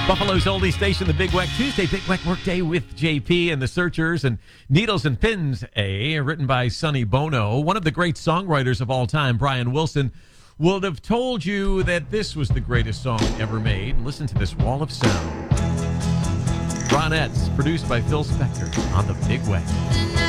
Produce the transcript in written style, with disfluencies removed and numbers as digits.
Buffalo's oldie station, the Big Weck Tuesday, Big Weck Workday with JP and the Searchers, and Needles and Pins, written by Sonny Bono. One of the great songwriters of all time, Brian Wilson, would have told you that this was the greatest song ever made. Listen to this wall of sound. Ronettes, produced by Phil Spector on the Big Weck.